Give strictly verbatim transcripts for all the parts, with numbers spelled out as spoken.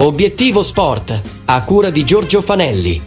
Obiettivo Sport, a cura di Giorgio Fanelli.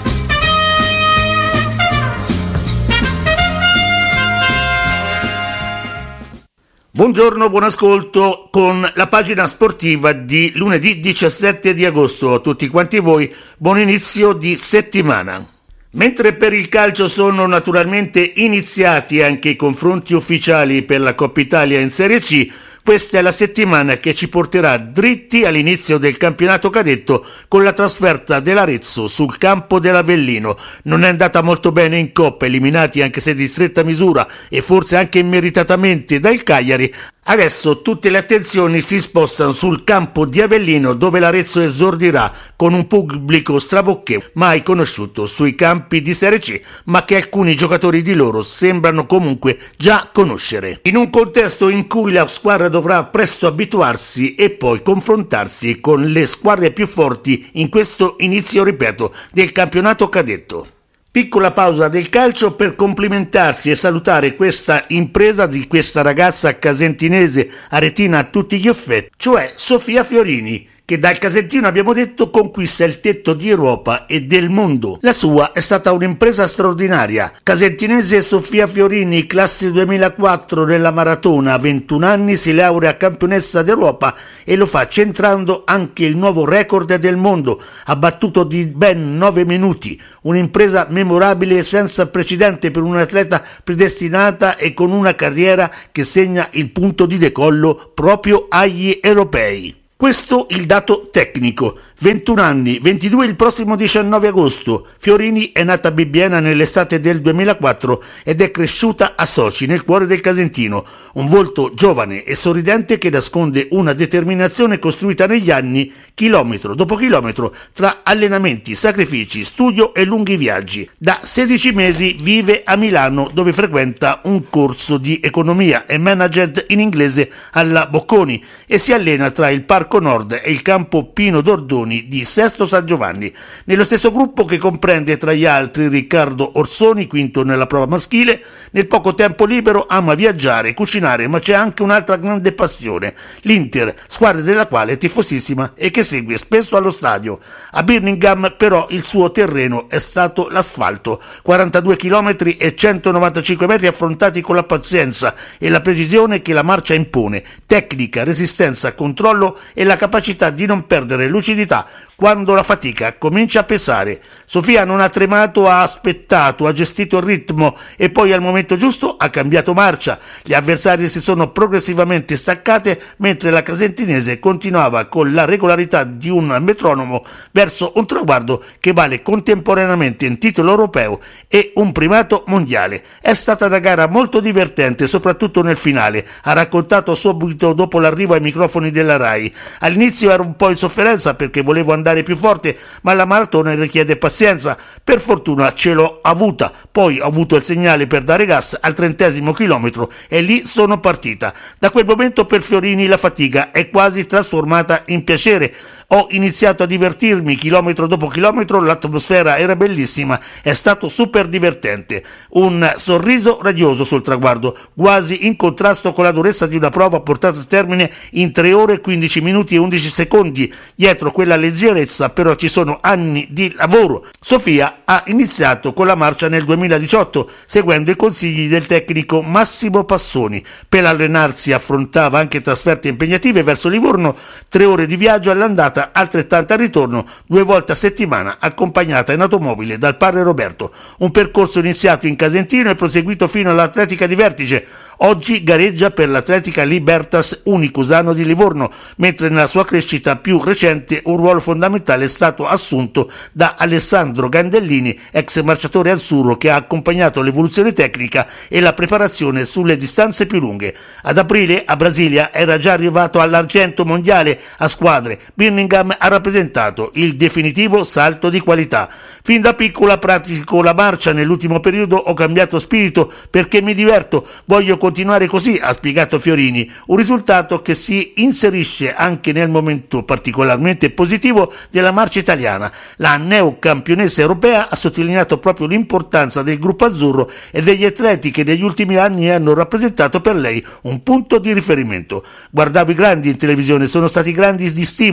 Buongiorno, buon ascolto con la pagina sportiva di lunedì diciassette di agosto. A tutti quanti voi, buon inizio di settimana. Mentre per il calcio sono naturalmente iniziati anche i confronti ufficiali per la Coppa Italia in Serie C, questa è la settimana che ci porterà dritti all'inizio del campionato cadetto con la trasferta dell'Arezzo sul campo dell'Avellino. Non è andata molto bene in Coppa, eliminati anche se di stretta misura e forse anche immeritatamente dal Cagliari. Adesso tutte le attenzioni si spostano sul campo di Avellino, dove l'Arezzo esordirà con un pubblico strabocchevole mai conosciuto sui campi di Serie C, ma che alcuni giocatori di loro sembrano comunque già conoscere. In un contesto in cui la squadra dovrà presto abituarsi e poi confrontarsi con le squadre più forti in questo inizio, ripeto, del campionato cadetto. Piccola pausa del calcio per complimentarsi e salutare questa impresa di questa ragazza casentinese aretina a tutti gli effetti, cioè Sofia Fiorini, che dal Casentino, abbiamo detto, conquista il tetto di Europa e del mondo. La sua è stata un'impresa straordinaria. Casentinese Sofia Fiorini, classe duemilaquattro nella maratona, a ventuno anni, si laurea campionessa d'Europa e lo fa centrando anche il nuovo record del mondo, abbattuto di ben nove minuti. Un'impresa memorabile e senza precedente per un'atleta predestinata e con una carriera che segna il punto di decollo proprio agli europei. Questo il dato tecnico. ventuno anni, ventidue il prossimo diciannove agosto. Fiorini è nata a Bibbiena nell'estate del duemilaquattro ed è cresciuta a Soci, nel cuore del Casentino. Un volto giovane e sorridente che nasconde una determinazione costruita negli anni, chilometro dopo chilometro, tra allenamenti, sacrifici, studio e lunghi viaggi. Da sedici mesi vive a Milano, dove frequenta un corso di economia e management in inglese alla Bocconi e si allena tra il Parco Nord e il campo Pino Dordoni di Sesto San Giovanni, nello stesso gruppo che comprende tra gli altri Riccardo Orsoni, quinto nella prova maschile. Nel poco tempo libero ama viaggiare, cucinare, ma c'è anche un'altra grande passione, l'Inter, squadra della quale è tifosissima e che segue spesso allo stadio. A Birmingham però il suo terreno è stato l'asfalto, quarantadue chilometri e centonovantacinque metri affrontati con la pazienza e la precisione che la marcia impone, tecnica, resistenza, controllo e la capacità di non perdere lucidità quando la fatica comincia a pesare. Sofia non ha tremato, ha aspettato, ha gestito il ritmo e poi al momento giusto ha cambiato marcia. Gli avversari si sono progressivamente staccate mentre la casentinese continuava con la regolarità di un metronomo verso un traguardo che vale contemporaneamente un titolo europeo e un primato mondiale. È stata una gara molto divertente, soprattutto nel finale. Ha raccontato subito dopo l'arrivo ai microfoni della Rai: all'inizio ero un po' in sofferenza perché volevo andare più forte, ma la maratona richiede pazienza. Per fortuna ce l'ho avuta, poi ho avuto il segnale per dare gas al trentesimo chilometro e lì sono partita. Da quel momento per Fiorini la fatica è quasi trasformata in piacere. Ho iniziato a divertirmi chilometro dopo chilometro, l'atmosfera era bellissima, è stato super divertente. Un sorriso radioso sul traguardo, quasi in contrasto con la durezza di una prova portata a termine in tre ore, quindici minuti e undici secondi. Dietro quella leggerezza però ci sono anni di lavoro. Sofia ha iniziato con la marcia nel duemiladiciotto, seguendo i consigli del tecnico Massimo Passoni. Per allenarsi affrontava anche trasferte impegnative verso Livorno, tre ore di viaggio all'andata, altrettanta al ritorno, due volte a settimana, accompagnata in automobile dal padre Roberto. Un percorso iniziato in Casentino e proseguito fino all'Atletica di Vertice. Oggi gareggia per l'Atletica Libertas Unicusano di Livorno, mentre nella sua crescita più recente un ruolo fondamentale è stato assunto da Alessandro Gandellini, ex marciatore azzurro, che ha accompagnato l'evoluzione tecnica e la preparazione sulle distanze più lunghe. Ad aprile a Brasilia era già arrivato all'argento mondiale a squadre. Birmingham ha rappresentato il definitivo salto di qualità. Fin da piccola pratico la marcia, nell'ultimo periodo ho cambiato spirito perché mi diverto, voglio continuare così, ha spiegato Fiorini, un risultato che si inserisce anche nel momento particolarmente positivo della marcia italiana. La neocampionessa europea ha sottolineato proprio l'importanza del gruppo azzurro e degli atleti che negli ultimi anni hanno rappresentato per lei un punto di riferimento. Guardavo i grandi in televisione, sono stati grandi di stimolo,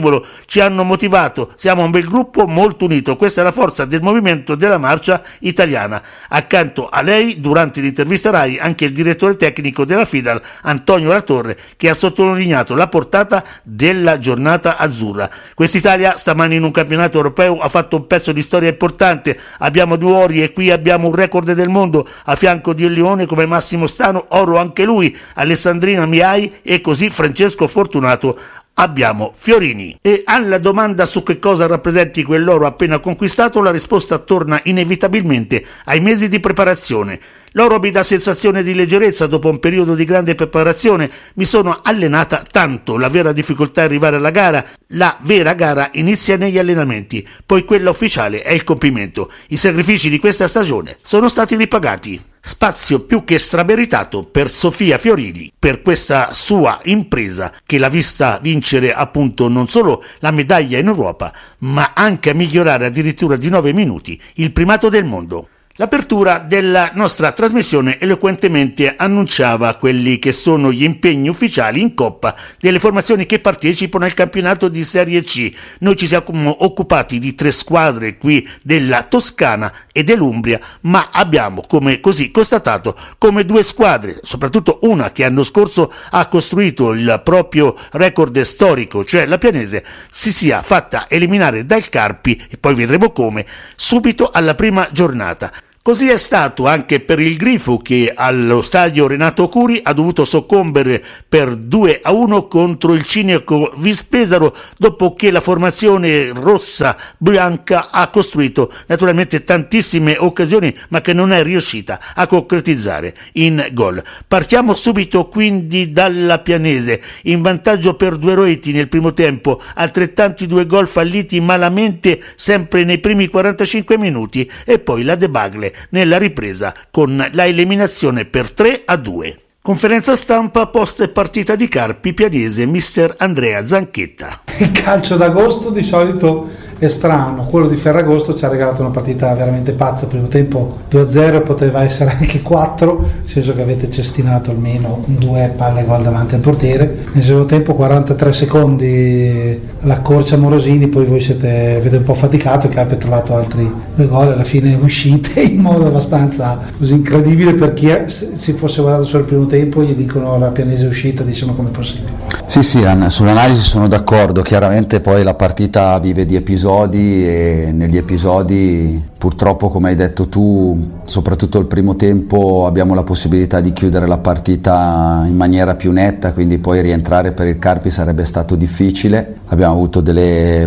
ci hanno motivato, siamo un bel gruppo molto unito, questa è la forza del movimento della marcia italiana. Accanto a lei, durante l'intervista Rai, anche il direttore tecnico della FIDAL, Antonio Latorre, che ha sottolineato la portata della giornata azzurra. Quest'Italia stamani in un campionato europeo ha fatto un pezzo di storia importante, abbiamo due ori e qui abbiamo un record del mondo, a fianco di un leone come Massimo Stano, oro anche lui, Alessandrina Miai e così Francesco Fortunato. Abbiamo Fiorini. E alla domanda su che cosa rappresenti quell'oro appena conquistato, la risposta torna inevitabilmente ai mesi di preparazione. L'oro mi dà sensazione di leggerezza dopo un periodo di grande preparazione, mi sono allenata tanto, la vera difficoltà è arrivare alla gara, la vera gara inizia negli allenamenti, poi quella ufficiale è il compimento. I sacrifici di questa stagione sono stati ripagati. Spazio più che strameritato per Sofia Fiorini, per questa sua impresa che l'ha vista vincere appunto non solo la medaglia in Europa, ma anche a migliorare addirittura di nove minuti il primato del mondo. L'apertura della nostra trasmissione eloquentemente annunciava quelli che sono gli impegni ufficiali in Coppa delle formazioni che partecipano al campionato di Serie C. Noi ci siamo occupati di tre squadre qui della Toscana e dell'Umbria, ma abbiamo come così constatato come due squadre, soprattutto una che l'anno scorso ha costruito il proprio record storico, cioè la Pianese, si sia fatta eliminare dal Carpi, e poi vedremo come, subito alla prima giornata. Così è stato anche per il Grifo, che allo stadio Renato Curi ha dovuto soccombere per due a uno contro il cinico Vispesaro, dopo che la formazione rossa bianca ha costruito naturalmente tantissime occasioni ma che non è riuscita a concretizzare in gol. Partiamo subito quindi dalla Pianese, in vantaggio per due reti nel primo tempo, altrettanti due gol falliti malamente sempre nei primi quarantacinque minuti e poi la debacle nella ripresa con la eliminazione per tre a due. Conferenza stampa post partita di Carpi Pianese, mister Andrea Zanchetta. Il calcio d'agosto di solito è strano, quello di Ferragosto ci ha regalato una partita veramente pazza. Primo tempo due a zero, poteva essere anche quattro, nel senso che avete cestinato almeno due palle gol davanti al portiere. Nel secondo tempo quarantatré secondi la corcia Morosini, poi voi siete, avete un po' faticato, che avete trovato altri due gol, alla fine uscite in modo abbastanza così incredibile. Per chi è, si fosse guardato solo il primo tempo, gli dicono la Pianese è uscita, diciamo come è possibile. Sì, sì, sull'analisi sono d'accordo, chiaramente poi la partita vive di episodi e negli episodi purtroppo, come hai detto tu, soprattutto il primo tempo abbiamo la possibilità di chiudere la partita in maniera più netta, quindi poi rientrare per il Carpi sarebbe stato difficile. Abbiamo avuto delle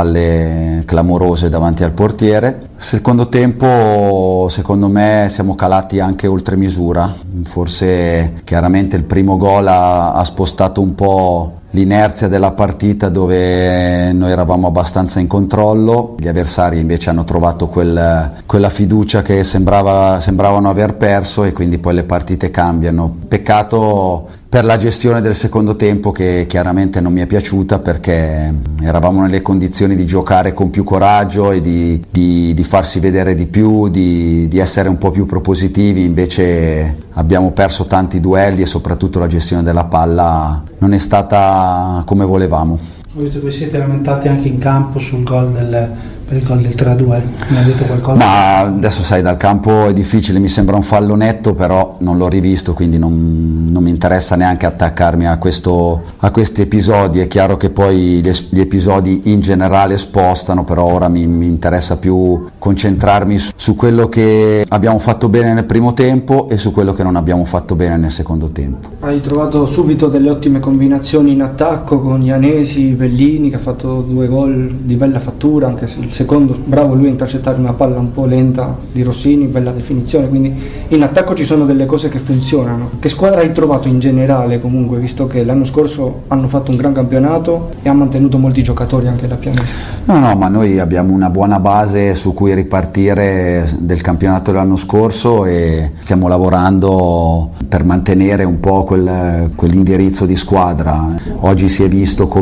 palle clamorose davanti al portiere. Secondo tempo, secondo me, siamo calati anche oltre misura, forse chiaramente il primo gol ha, ha spostato un po' l'inerzia della partita, dove noi eravamo abbastanza in controllo, gli avversari invece hanno trovato quel, quella fiducia che sembrava, sembravano aver perso, e quindi poi le partite cambiano. Peccato per la gestione del secondo tempo, che chiaramente non mi è piaciuta, perché eravamo nelle condizioni di giocare con più coraggio e di, di, di farsi vedere di più, di, di essere un po' più propositivi. Invece abbiamo perso tanti duelli e soprattutto la gestione della palla non è stata come volevamo. Ho visto che vi siete lamentati anche in campo sul gol del, per il gol del tre a due, mi ha detto qualcosa? Ma adesso sai, dal campo è difficile, mi sembra un fallo netto, però non l'ho rivisto, quindi non, non mi interessa neanche attaccarmi a, questo, a questi episodi. È chiaro che poi gli, gli episodi in generale spostano, però ora mi, mi interessa più concentrarmi su, su quello che abbiamo fatto bene nel primo tempo e su quello che non abbiamo fatto bene nel secondo tempo. Hai trovato subito delle ottime combinazioni in attacco con Ianesi, Bellini, che ha fatto due gol di bella fattura, anche se il secondo bravo lui a intercettare una palla un po' lenta di Rossini, bella definizione, quindi in attacco ci sono delle cose che funzionano. Che squadra hai trovato in generale comunque, visto che l'anno scorso hanno fatto un gran campionato e ha mantenuto molti giocatori anche la Pianese? No, no, ma noi abbiamo una buona base su cui ripartire del campionato dell'anno scorso e stiamo lavorando per mantenere un po' quel, quell'indirizzo di squadra. Oggi si è visto come la squadra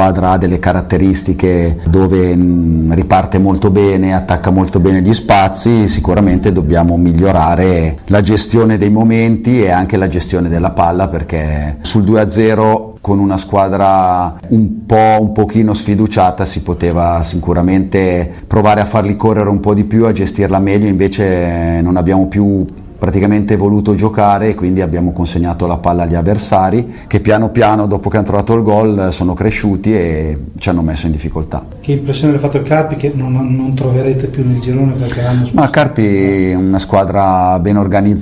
squadra ha delle caratteristiche dove mh, riparte molto bene, attacca molto bene gli spazi, sicuramente dobbiamo migliorare la gestione dei momenti e anche la gestione della palla, perché sul due a zero con una squadra un po' un pochino sfiduciata si poteva sicuramente provare a farli correre un po' di più, a gestirla meglio, invece non abbiamo più praticamente voluto giocare e quindi abbiamo consegnato la palla agli avversari, che piano piano dopo che hanno trovato il gol sono cresciuti e ci hanno messo in difficoltà. Che impressione ha fatto il Carpi che non, non troverete più nel girone qualche anno? Ma Carpi è una squadra ben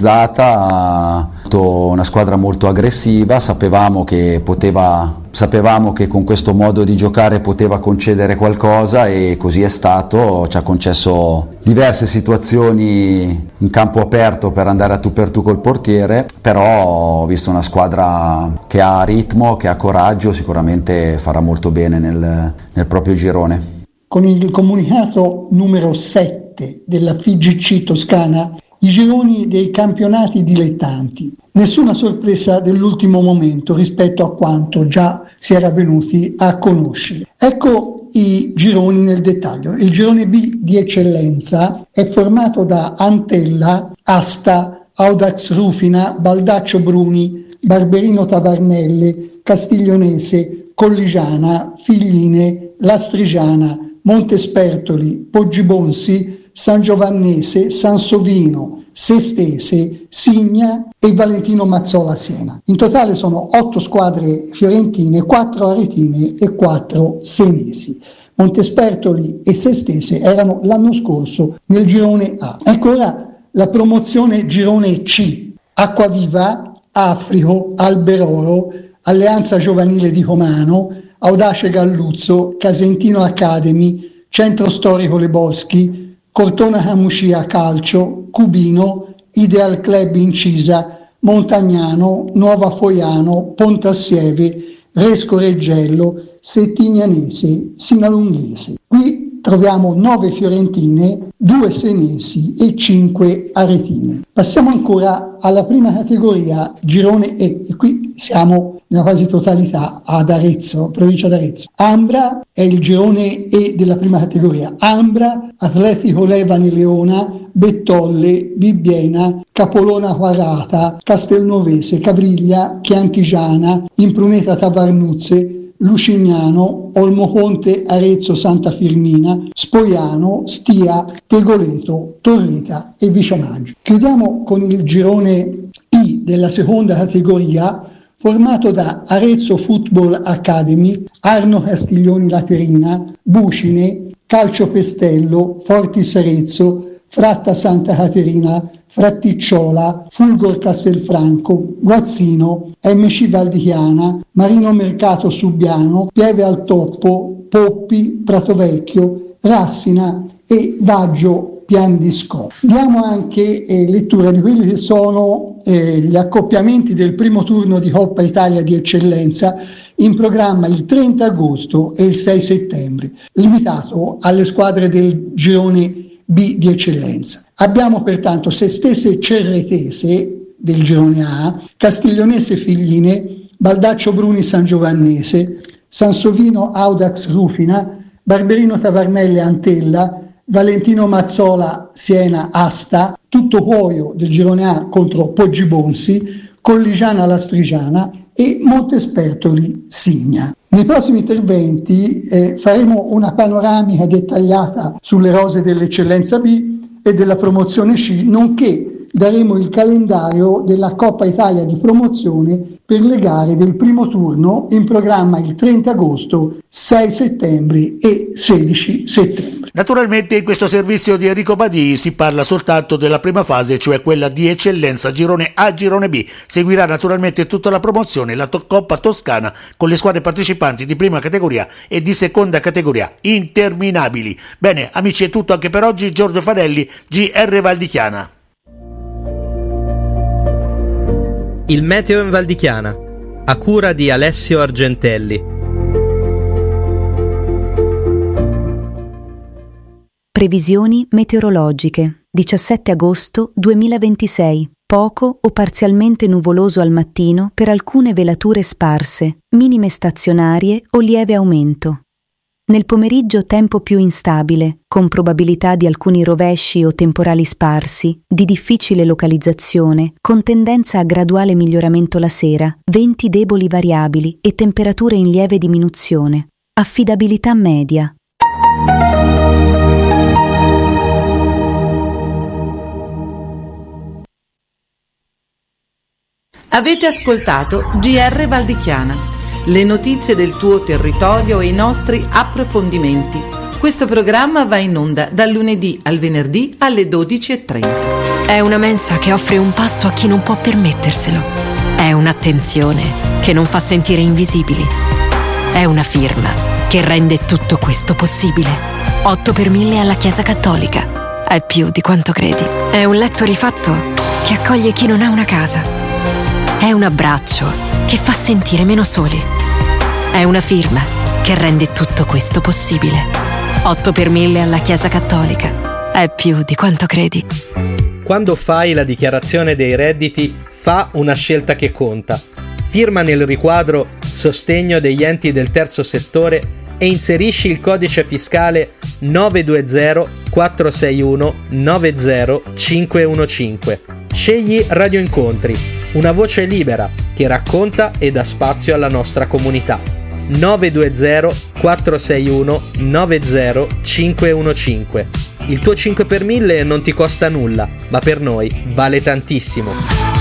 organizzata, una squadra molto aggressiva, sapevamo che poteva Sapevamo che con questo modo di giocare poteva concedere qualcosa e così è stato, ci ha concesso diverse situazioni in campo aperto per andare a tu per tu col portiere, però ho visto una squadra che ha ritmo, che ha coraggio, sicuramente farà molto bene nel, nel proprio girone. Con il comunicato numero sette della F I G C Toscana, i gironi dei campionati dilettanti. Nessuna sorpresa dell'ultimo momento rispetto a quanto già si era venuti a conoscere. Ecco i gironi nel dettaglio. Il girone B di eccellenza è formato da Antella, Asta, Audax Rufina, Baldaccio Bruni, Barberino Tavarnelle, Castiglionese, Colligiana, Figline, Lastrigiana, Montespertoli, Poggibonsi, San Giovannese, Sansovino, Sestese, Signa e Valentino Mazzola Siena. In totale sono otto squadre fiorentine, quattro aretine e quattro senesi. Montespertoli e Sestese erano l'anno scorso nel girone A. Ecco ora la promozione girone C. Acquaviva, Africo, Alberoro, Alleanza Giovanile di Comano, Audace Galluzzo, Casentino Academy, Centro Storico Le Boschi, Cortona Camucia Calcio, Cubino, Ideal Club Incisa, Montagnano, Nuova Foiano, Pontassieve, Resco Reggello, Settignanese, Sinalunghese. Qui troviamo nove fiorentine, due senesi e cinque aretine. Passiamo ancora alla prima categoria, girone E, e qui siamo nella quasi totalità ad Arezzo, provincia d'Arezzo. Ambra è il girone E della prima categoria. Ambra, Atletico Levani Leona, Bettolle, Bibbiena, Capolona Quarata, Castelnovese, Cavriglia, Chiantigiana, Impruneta Tavarnuzze, Lucignano, Olmoponte Arezzo Santa Firmina, Spoiano, Stia, Tegoleto, Torrita e Viciomaggio. Chiudiamo con il girone I della seconda categoria, formato da Arezzo Football Academy, Arno Castiglioni Laterina, Bucine, Calcio Pestello, Fortis Arezzo, Fratta Santa Caterina, Fratticciola, Fulgor Castelfranco, Guazzino, M C Valdichiana, Marino Mercato Subiano, Pieve al Toppo, Poppi, Pratovecchio, Rassina e Vaggio Pian di Scò. Diamo anche eh, lettura di quelli che sono eh, gli accoppiamenti del primo turno di Coppa Italia di eccellenza in programma il trenta agosto e il sei settembre, limitato alle squadre del girone B di eccellenza. Abbiamo pertanto Sestese Cerretese del girone A, Castiglionese Figline, Baldaccio Bruni San Giovannese, Sansovino Audax Rufina, Barberino Tavarnelle Antella, Valentino Mazzola Siena Asta, Tutto Cuoio del girone A contro Poggibonsi, Colligiana Lastrigiana e Montespertoli Signa. Nei prossimi interventi eh, faremo una panoramica dettagliata sulle rose dell'eccellenza B e della promozione C, nonché daremo il calendario della Coppa Italia di promozione per le gare del primo turno in programma il trenta agosto, sei settembre e sedici settembre. Naturalmente in questo servizio di Enrico Badì si parla soltanto della prima fase, cioè quella di eccellenza, girone A, girone B. Seguirà naturalmente tutta la promozione, la to- Coppa Toscana con le squadre partecipanti di prima categoria e di seconda categoria, interminabili. Bene, amici, è tutto anche per oggi. Giorgio Fanelli, G R Valdichiana. Il meteo in Valdichiana, a cura di Alessio Argentelli. Previsioni meteorologiche, diciassette agosto duemilaventisei. poco o parzialmente nuvoloso al mattino per alcune velature sparse, minime stazionarie o lieve aumento. Nel pomeriggio tempo più instabile, con probabilità di alcuni rovesci o temporali sparsi, di difficile localizzazione, con tendenza a graduale miglioramento la sera, venti deboli variabili e temperature in lieve diminuzione. Affidabilità media. Avete ascoltato G R Valdichiana, le notizie del tuo territorio e i nostri approfondimenti. Questo programma va in onda dal lunedì al venerdì alle dodici e trenta. È una mensa che offre un pasto a chi non può permetterselo. È un'attenzione che non fa sentire invisibili. È una firma che rende tutto questo possibile. otto per mille alla Chiesa Cattolica. È più di quanto credi. È un letto rifatto che accoglie chi non ha una casa. È un abbraccio che fa sentire meno soli. È una firma che rende tutto questo possibile. otto per mille alla Chiesa Cattolica. È più di quanto credi. Quando fai la dichiarazione dei redditi, fa una scelta che conta. Firma nel riquadro Sostegno degli enti del terzo settore e inserisci il codice fiscale nove due zero quattro sei uno nove zero cinque uno cinque. Scegli Radio Incontri, una voce libera che racconta e dà spazio alla nostra comunità. nove due zero quattro sei uno nove zero cinque uno cinque. Il tuo cinque per mille non ti costa nulla, ma per noi vale tantissimo.